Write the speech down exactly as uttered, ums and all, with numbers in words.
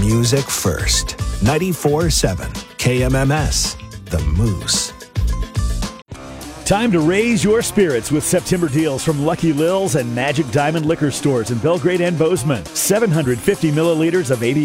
music first. ninety-four seven K M M S, The Moose. Time to raise your spirits with September deals from Lucky Lil's and Magic Diamond Liquor Stores in Belgrade and Bozeman. seven hundred fifty milliliters of eighty